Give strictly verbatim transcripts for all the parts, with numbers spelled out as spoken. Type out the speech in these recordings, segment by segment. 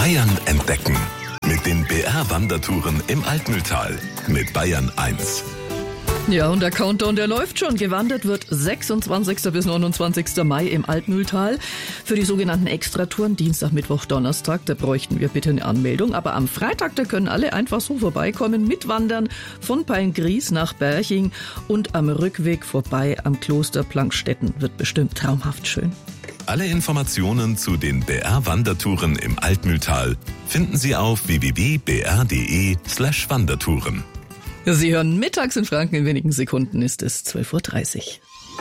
Bayern entdecken. Mit den B R-Wandertouren im Altmühltal. Mit Bayern eins. Ja, und der Countdown, der läuft schon. Gewandert wird sechsundzwanzigsten bis neunundzwanzigsten Mai im Altmühltal. Für die sogenannten Extratouren, Dienstag, Mittwoch, Donnerstag, da bräuchten wir bitte eine Anmeldung. Aber am Freitag, da können alle einfach so vorbeikommen, mitwandern von Peingries nach Berching und am Rückweg vorbei am Kloster Plankstetten. Wird bestimmt traumhaft schön. Alle Informationen zu den B R-Wandertouren im Altmühltal finden Sie auf w w w punkt b r punkt d e slash Wandertouren. Sie hören mittags in Franken, in wenigen Sekunden ist es zwölf Uhr dreißig.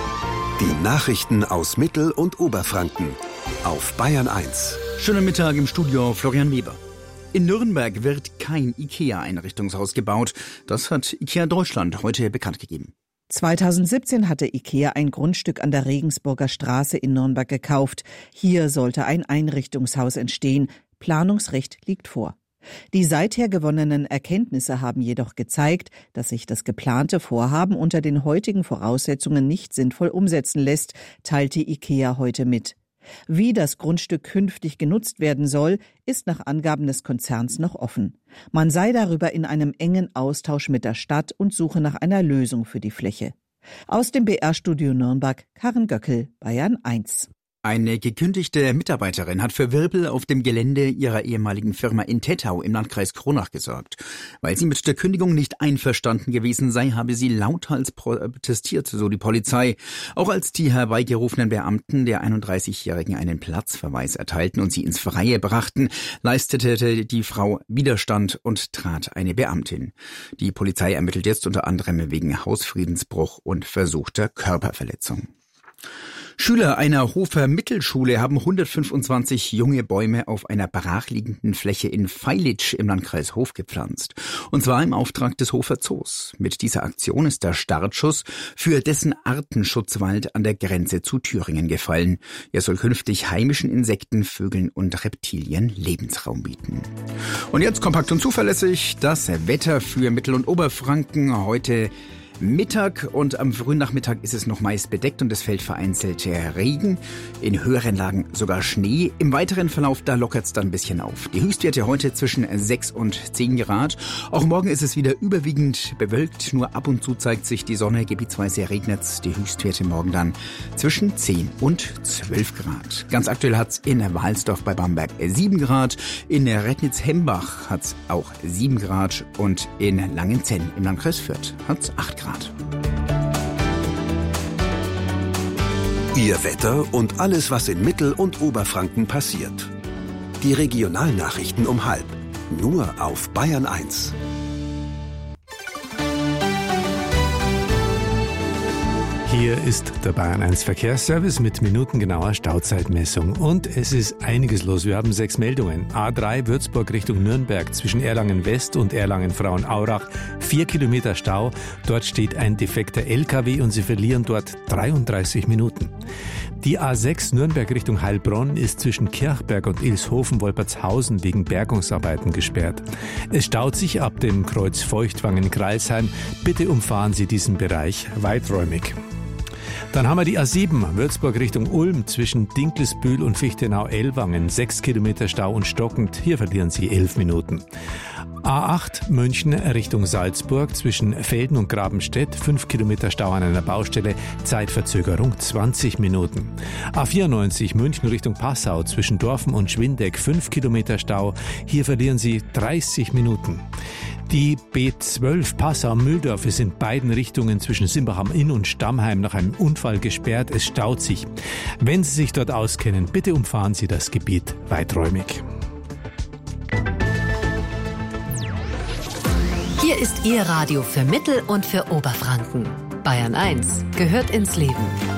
Die Nachrichten aus Mittel- und Oberfranken auf Bayern eins. Schönen Mittag im Studio, Florian Weber. In Nürnberg wird kein IKEA-Einrichtungshaus gebaut. Das hat IKEA Deutschland heute bekannt gegeben. zweitausendsiebzehn hatte IKEA ein Grundstück an der Regensburger Straße in Nürnberg gekauft. Hier sollte ein Einrichtungshaus entstehen. Planungsrecht liegt vor. Die seither gewonnenen Erkenntnisse haben jedoch gezeigt, dass sich das geplante Vorhaben unter den heutigen Voraussetzungen nicht sinnvoll umsetzen lässt, teilte IKEA heute mit. Wie das Grundstück künftig genutzt werden soll, ist nach Angaben des Konzerns noch offen. Man sei darüber in einem engen Austausch mit der Stadt und suche nach einer Lösung für die Fläche. Aus dem B R-Studio Nürnberg, Karin Göckel, Bayern eins. Eine gekündigte Mitarbeiterin hat für Wirbel auf dem Gelände ihrer ehemaligen Firma in Tettau im Landkreis Kronach gesorgt. Weil sie mit der Kündigung nicht einverstanden gewesen sei, habe sie lauthals protestiert, so die Polizei. Auch als die herbeigerufenen Beamten der einunddreißigjährigen einen Platzverweis erteilten und sie ins Freie brachten, leistete die Frau Widerstand und trat eine Beamtin. Die Polizei ermittelt jetzt unter anderem wegen Hausfriedensbruch und versuchter Körperverletzung. Schüler einer Hofer Mittelschule haben hundertfünfundzwanzig junge Bäume auf einer brachliegenden Fläche in Feilitsch im Landkreis Hof gepflanzt. Und zwar im Auftrag des Hofer Zoos. Mit dieser Aktion ist der Startschuss für dessen Artenschutzwald an der Grenze zu Thüringen gefallen. Er soll künftig heimischen Insekten, Vögeln und Reptilien Lebensraum bieten. Und jetzt kompakt und zuverlässig das Wetter für Mittel- und Oberfranken heute Mittag und am frühen Nachmittag ist es noch meist bedeckt und es fällt vereinzelt Regen, in höheren Lagen sogar Schnee. Im weiteren Verlauf, da lockert es dann ein bisschen auf. Die Höchstwerte heute zwischen sechs und zehn Grad. Auch morgen ist es wieder überwiegend bewölkt, nur ab und zu zeigt sich die Sonne, gebietsweise regnet es. Die Höchstwerte morgen dann zwischen zehn und zwölf Grad. Ganz aktuell hat es in Walsdorf bei Bamberg sieben Grad, in Rednitz-Hembach hat es auch sieben Grad und in Langenzenn im Landkreis Fürth hat es acht Grad. Ihr Wetter und alles, was in Mittel- und Oberfranken passiert. Die Regionalnachrichten um halb. Nur auf Bayern eins. Hier ist der Bayern eins Verkehrsservice mit minutengenauer Stauzeitmessung. Und es ist einiges los. Wir haben sechs Meldungen. A drei Würzburg Richtung Nürnberg zwischen Erlangen West und Erlangen Frauenaurach. Vier Kilometer Stau. Dort steht ein defekter L K W und Sie verlieren dort dreiunddreißig Minuten. Die A sechs Nürnberg Richtung Heilbronn ist zwischen Kirchberg und Ilshofen-Wolpertshausen wegen Bergungsarbeiten gesperrt. Es staut sich ab dem Kreuz Feuchtwangen-Kreilsheim. Bitte umfahren Sie diesen Bereich weiträumig. Dann haben wir die A sieben, Würzburg Richtung Ulm, zwischen Dinkelsbühl und Fichtenau-Ellwangen, sechs Kilometer Stau und stockend, hier verlieren Sie elf Minuten. A acht, München Richtung Salzburg, zwischen Velden und Grabenstedt, fünf Kilometer Stau an einer Baustelle, Zeitverzögerung zwanzig Minuten. A vierundneunzig, München Richtung Passau, zwischen Dorfen und Schwindeck, fünf Kilometer Stau, hier verlieren Sie dreißig Minuten. Die B zwölf Passau-Mühldorf ist in beiden Richtungen zwischen Simbach am Inn und Stammheim nach einem Unfall gesperrt. Es staut sich. Wenn Sie sich dort auskennen, bitte umfahren Sie das Gebiet weiträumig. Hier ist Ihr Radio für Mittel- und für Oberfranken. Bayern eins gehört ins Leben.